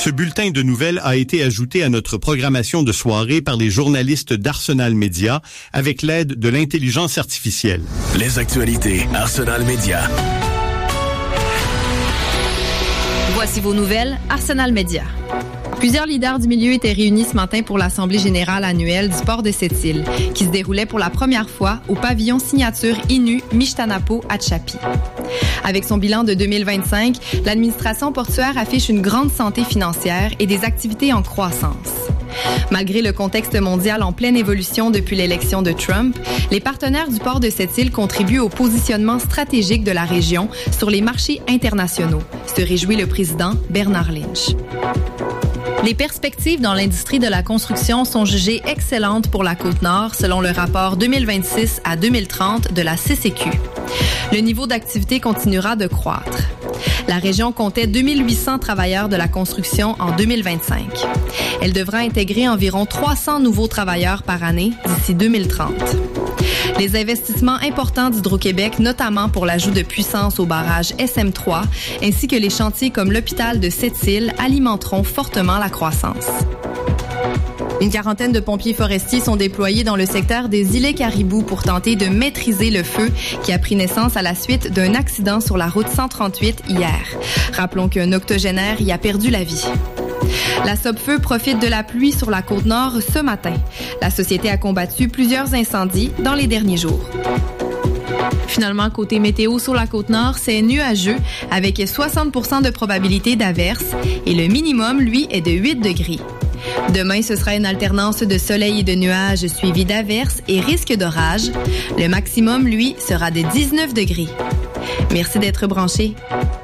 Ce bulletin de nouvelles a été ajouté à notre programmation de soirée par les journalistes d'Arsenal Media avec l'aide de l'intelligence artificielle. Les actualités Arsenal Media. Voici vos nouvelles Arsenal Media. Plusieurs leaders du milieu étaient réunis ce matin pour l'Assemblée générale annuelle du port de Sept-Îles, qui se déroulait pour la première fois au pavillon signature Inu Mishtanapo à Tchapi. Avec son bilan de 2025, l'administration portuaire affiche une grande santé financière et des activités en croissance. Malgré le contexte mondial en pleine évolution depuis l'élection de Trump, les partenaires du port de Sept-Îles contribuent au positionnement stratégique de la région sur les marchés internationaux, se réjouit le président Bernard Lynch. Les perspectives dans l'industrie de la construction sont jugées excellentes pour la Côte-Nord selon le rapport 2026 à 2030 de la CCQ. Le niveau d'activité continuera de croître. La région comptait 2800 travailleurs de la construction en 2025. Elle devra intégrer environ 300 nouveaux travailleurs par année d'ici 2030. Les investissements importants d'Hydro-Québec, notamment pour l'ajout de puissance au barrage SM3, ainsi que les chantiers comme l'hôpital de Sept-Îles, alimenteront fortement la croissance. Une quarantaine de pompiers forestiers sont déployés dans le secteur des îlets Caribou pour tenter de maîtriser le feu qui a pris naissance à la suite d'un accident sur la route 138 hier. Rappelons qu'un octogénaire y a perdu la vie. La Sopfeu profite de la pluie sur la Côte-Nord ce matin. La société a combattu plusieurs incendies dans les derniers jours. Finalement, côté météo sur la Côte-Nord, c'est nuageux avec 60% de probabilité d'averse et le minimum, lui, est de 8 degrés. Demain, ce sera une alternance de soleil et de nuages suivie d'averses et risque d'orage. Le maximum, lui, sera de 19 degrés. Merci d'être branchés.